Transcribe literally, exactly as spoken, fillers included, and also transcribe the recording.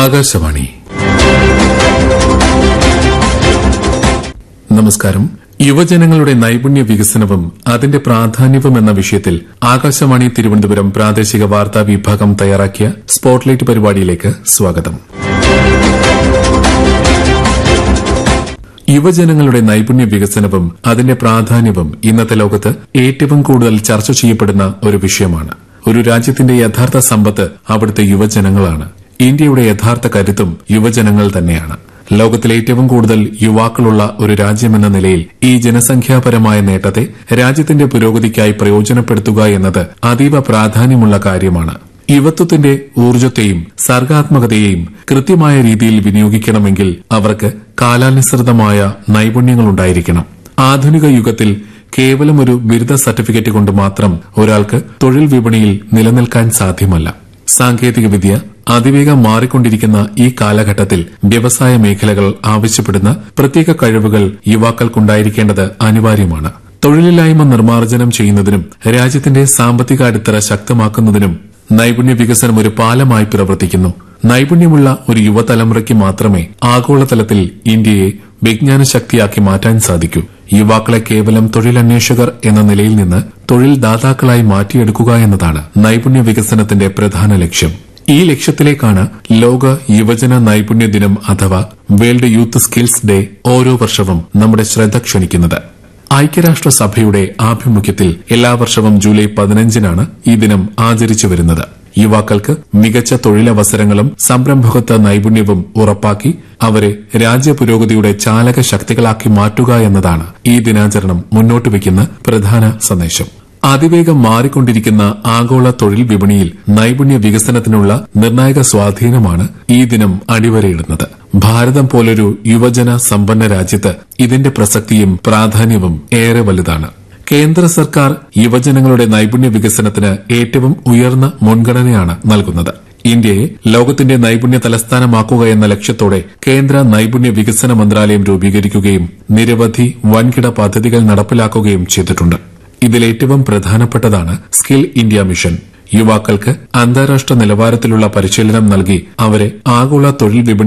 ആകാശവാണി. നമസ്കാരം. യുവജനങ്ങളുടെ നൈപുണ്യ വികസനവും അതിന്റെ പ്രാധാന്യവും എന്ന വിഷയത്തിൽ ആകാശവാണി തിരുവനന്തപുരം പ്രാദേശിക വാർത്താ വിഭാഗം തയ്യാറാക്കിയ സ്പോട്ട്ലൈറ്റ് പരിപാടിയിലേക്ക് സ്വാഗതം. യുവജനങ്ങളുടെ നൈപുണ്യ വികസനവും അതിന്റെ പ്രാധാന്യവും ഇന്നത്തെ ലോകത്ത് ഏറ്റവും കൂടുതൽ ചർച്ച ചെയ്യപ്പെടുന്ന ഒരു വിഷയമാണ്. ഒരു രാജ്യത്തിന്റെ യഥാർത്ഥ സമ്പത്ത് അവിടുത്തെ യുവജനങ്ങളാണ്. ഇന്ത്യയുടെ യഥാർത്ഥ കരുത്തും യുവജനങ്ങൾ തന്നെയാണ്. ലോകത്തിലെ ഏറ്റവും കൂടുതൽ യുവാക്കളുള്ള ഒരു രാജ്യമെന്ന നിലയിൽ ഈ ജനസംഖ്യാപരമായ നേട്ടത്തെ രാജ്യത്തിന്റെ പുരോഗതിക്കായി പ്രയോജനപ്പെടുത്തുക എന്നത് അതീവ പ്രാധാന്യമുള്ള കാര്യമാണ്. യുവത്വത്തിന്റെ ഊർജ്ജത്തെയും സർഗാത്മകതയെയും കൃത്യമായ രീതിയിൽ വിനിയോഗിക്കണമെങ്കിൽ അവർക്ക് കാലാനുസൃതമായ നൈപുണ്യങ്ങളുണ്ടായിരിക്കണം. ആധുനിക യുഗത്തിൽ കേവലം ഒരു ബിരുദ സർട്ടിഫിക്കറ്റ് കൊണ്ട് മാത്രം ഒരാൾക്ക് തൊഴിൽ വിപണിയിൽ നിലനിൽക്കാൻ സാധ്യമല്ല. സാങ്കേതികവിദ്യ അതിവേഗം മാറിക്കൊണ്ടിരിക്കുന്ന ഈ കാലഘട്ടത്തിൽ വ്യവസായ മേഖലകൾ ആവശ്യപ്പെടുന്ന പ്രത്യേക കഴിവുകൾ യുവാക്കൾക്കുണ്ടായിരിക്കേണ്ടത് അനിവാര്യമാണ്. തൊഴിലില്ലായ്മ നിർമ്മാർജ്ജനം ചെയ്യുന്നതിനും രാജ്യത്തിന്റെ സാമ്പത്തിക അടിത്തറ ശക്തമാക്കുന്നതിനും നൈപുണ്യ വികസനം ഒരു പാലമായി പ്രവർത്തിക്കുന്നു. നൈപുണ്യമുള്ള ഒരു യുവതലമുറയ്ക്ക് മാത്രമേ ആഗോളതലത്തിൽ ഇന്ത്യയെ വിജ്ഞാന ശക്തിയാക്കി മാറ്റാൻ സാധിക്കൂ. യുവാക്കളെ കേവലം തൊഴിലന്വേഷകർ എന്ന നിലയിൽ നിന്ന് തൊഴിൽ ദാതാക്കളായി മാറ്റിയെടുക്കുക എന്നതാണ് നൈപുണ്യ വികസനത്തിന്റെ പ്രധാന ലക്ഷ്യം. ഈ ലക്ഷ്യത്തിലേക്കാണ് ലോക യുവജന നൈപുണ്യ ദിനം അഥവാ വേൾഡ് യൂത്ത് സ്കിൽസ് ഡേ ഓരോ വർഷവും നമ്മുടെ ശ്രദ്ധ ക്ഷണിക്കുന്നത്. ഐക്യരാഷ്ട്രസഭയുടെ ആഭിമുഖ്യത്തിൽ എല്ലാ വർഷവും ജൂലൈ പതിനഞ്ചിനാണ് ഈ ദിനം ആചരിച്ചു വരുന്നത്. യുവാക്കൾക്ക് മികച്ച തൊഴിലവസരങ്ങളും സംരംഭകത്വ നൈപുണ്യവും ഉറപ്പാക്കി അവരെ രാജ്യപുരോഗതിയുടെ ചാലക ശക്തികളാക്കി മാറ്റുക എന്നതാണ് ഈ ദിനാചരണം മുന്നോട്ട് വയ്ക്കുന്ന പ്രധാന സന്ദേശം. അതിവേഗം മാറിക്കൊണ്ടിരിക്കുന്ന ആഗോള തൊഴിൽ വിപണിയിൽ നൈപുണ്യ വികസനത്തിനുള്ള നിർണായക സ്വാധീനമാണ് ഈ ദിനം അടിവരയിടുന്നത്. ഭാരതം പോലൊരു യുവജന സമ്പന്ന രാജ്യത്ത് ഇതിന്റെ പ്രസക്തിയും പ്രാധാന്യവും ഏറെ വലുതാണ്. കേന്ദ്ര സർക്കാർ യുവജനങ്ങളുടെ നൈപുണ്യ വികസനത്തിന് ഏറ്റവും ഉയർന്ന മുൻഗണനയാണ് നൽകുന്നത്. ഇന്ത്യയെ ലോകത്തിന്റെ നൈപുണ്യ തലസ്ഥാനമാക്കുക എന്ന ലക്ഷ്യത്തോടെ കേന്ദ്ര നൈപുണ്യ വികസന മന്ത്രാലയം രൂപീകരിക്കുകയും നിരവധി വൻകിട പദ്ധതികൾ നടപ്പിലാക്കുകയും ചെയ്തിട്ടുണ്ട്. ഇതിലേറ്റവും പ്രധാനപ്പെട്ടതാണ് സ്കിൽ ഇന്ത്യ മിഷൻ. യുവാക്കൾക്ക് അന്താരാഷ്ട്ര നിലവാരത്തിലുള്ള പരിശീലനം നൽകി അവരെ ആഗോള തൊഴിൽ വിപണി